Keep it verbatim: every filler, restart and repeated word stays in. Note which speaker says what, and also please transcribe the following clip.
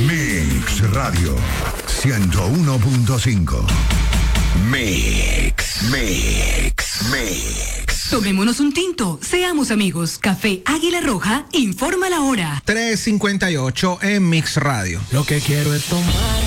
Speaker 1: Mix Radio ciento uno punto cinco. Mix, Mix, Mix.
Speaker 2: Tomémonos un tinto, seamos amigos. Café Águila Roja informa la hora.
Speaker 3: tres cincuenta y ocho en Mix Radio.
Speaker 4: Lo que quiero es tomar